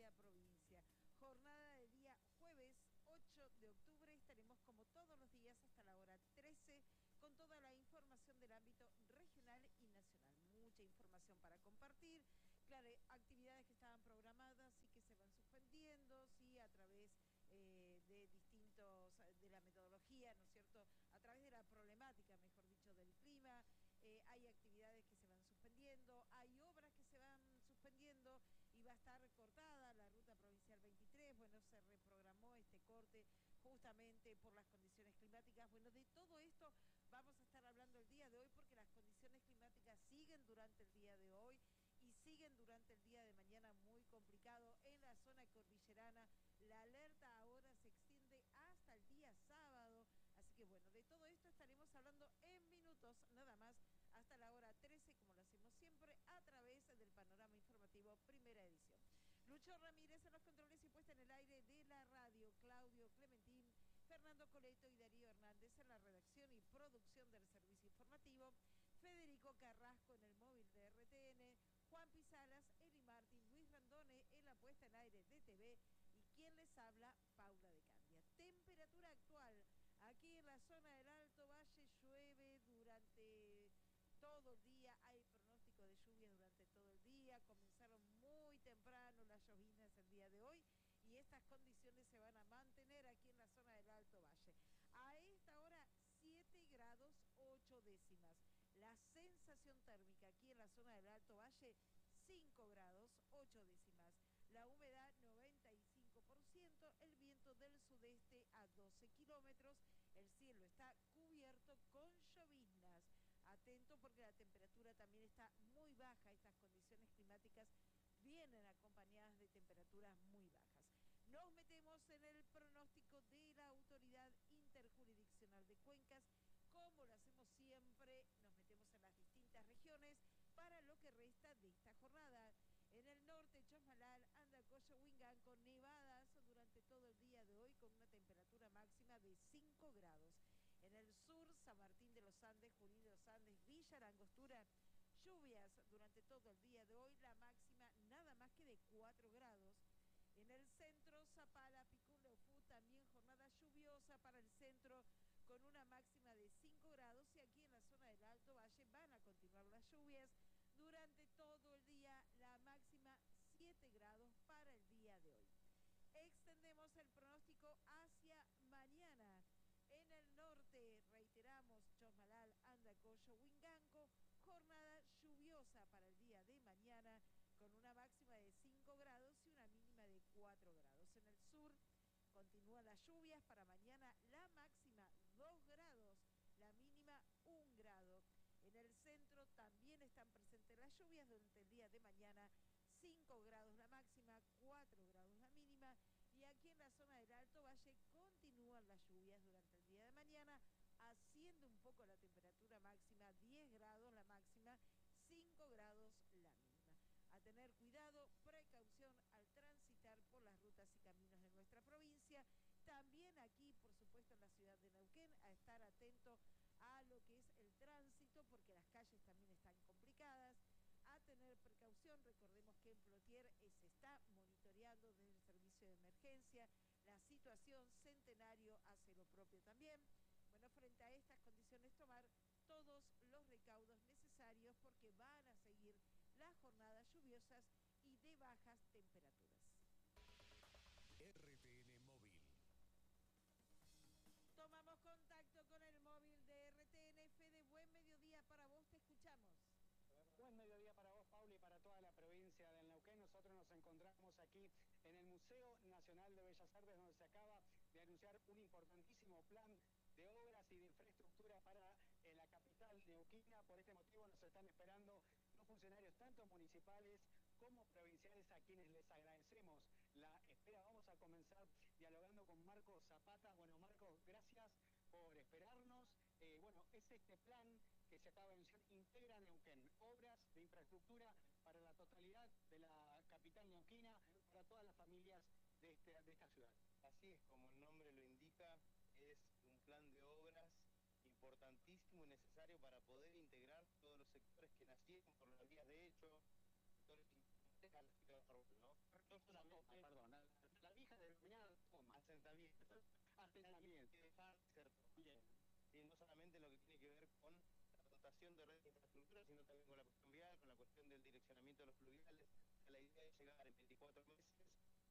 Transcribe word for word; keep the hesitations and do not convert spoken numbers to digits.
la provincia. Jornada de día jueves ocho de octubre, estaremos como todos los días hasta la hora trece con toda la información del ámbito regional y nacional. Mucha información para compartir, claro, actividades que estaban programadas y que se van suspendiendo, sí, a través eh, de distintos, de la metodología, ¿no es cierto?, a través de la problemática, mejor dicho, del clima. Eh, hay actividades que se van suspendiendo, hay obras que se van suspendiendo y va a estar cortada la ruta provincial veintitrés, bueno, se reprogramó este corte justamente por las condiciones climáticas. Bueno, de todo esto vamos a estar hablando el día de hoy porque las condiciones climáticas siguen durante el día de hoy y siguen durante el día de mañana muy complicado en la zona cordillerana. La alerta ahora se extiende hasta el día sábado, así que bueno, de todo esto estaremos hablando en minutos nada más hasta la hora trece, como lo hacemos siempre, a través del panorama informativo primera edición. Lucho Ramírez en los controles y puesta en el aire de la radio, Claudio Clementín, Fernando Coleto y Darío Hernández en la redacción y producción del servicio informativo, Federico Carrasco en el móvil de R T N, Juan Pisalas, Eli Martín, Luis Randone en la puesta en aire de T V y quien les habla, Paula de Candia. Temperatura actual, aquí en la zona del Alto Valle llueve durante todo el día, hay pronóstico de lluvia durante todo el día, comenzaron muy temprano las llovinas el día de hoy y estas condiciones se van a mantener aquí en la zona del Alto Valle. A esta hora siete grados ocho décimas. La sensación térmica aquí en la zona del Alto Valle, cinco grados ocho décimas. La humedad noventa y cinco por ciento, el viento del sudeste a doce kilómetros, el cielo está cubierto con lloviznas. Atento porque la temperatura también está muy baja, estas condiciones climáticas vienen acompañadas de temperaturas muy bajas. Nos metemos en el pronóstico de la Autoridad Interjurisdiccional de Cuencas. Como lo hacemos siempre, nos metemos en las distintas regiones para lo que resta de esta jornada. En el norte, Chosmalal, Andacollo, Huinganco, nevadas durante todo el día de hoy con una temperatura máxima de cinco grados. En el sur, San Martín de los Andes, Junín de los Andes, Villa La Angostura, lluvias durante todo el día de hoy, la máxima nada más que de cuatro grados. En el centro, Zapala, Picún, Leufú, también jornada lluviosa para el centro con una máxima de cinco grados y aquí en la zona del Alto Valle van a continuar las lluvias durante todo el día, la máxima siete grados para el día de hoy. Extendemos el pronóstico hacia mañana. En el norte, reiteramos, Chosmalal, Andacollo, Huinganco, jornada lluviosa para el día de mañana con una máxima de cinco grados y una mínima de cuatro grados. En el sur continúan las lluvias para mañana, la máxima dos grados, la mínima un grado. En el centro también están presentes las lluvias durante el día de mañana, cinco grados la máxima, cuatro grados la mínima. Y aquí en la zona del Alto Valle continúan las lluvias durante el día de mañana, asciende un poco la temperatura máxima, diez grados la máxima, cinco grados la mínima. A tener cuidado, precaución al transitar por las rutas y caminos de nuestra provincia. También aquí, por supuesto, en la ciudad de Neuquén, a estar atento a lo que es el tránsito, porque las calles también están complicadas. A tener precaución, recordemos que en Plotier eh, se está monitoreando desde el servicio de emergencia, la situación Centenario hace lo propio también. Bueno, frente a estas condiciones tomar todos los recaudos necesarios porque van a seguir las jornadas lluviosas y de bajas temperaturas. R T N Móvil. Tomamos contacto con el móvil de R T N. Fede, buen mediodía para vos, te escuchamos. Buen mediodía para vos, Paula, y para toda la provincia del Neuquén. Nosotros nos encontramos aquí en el Museo Nacional de Bellas Artes, donde se acaba de anunciar un importantísimo plan de obras y de infraestructura para eh, la capital neuquina. Por este motivo nos están esperando los funcionarios tanto municipales como provinciales, a quienes les agradecemos la espera. Vamos a comenzar dialogando con Marcos Zapata. Bueno, Marcos, gracias por esperarnos. Eh, bueno, es este plan que se acaba de anunciar, integra Neuquén, obras de infraestructura para la totalidad de la capital neuquina, para todas las familias de, este, de esta ciudad. Así es, como el nombre lo indica, es un plan de obras importantísimo y necesario para poder integrar todos los sectores que nacieron por las vías de hecho, sectores importantes a la ciudad, ¿no? Entonces, cuestión del direccionamiento de los fluviales. La idea es llegar en veinticuatro meses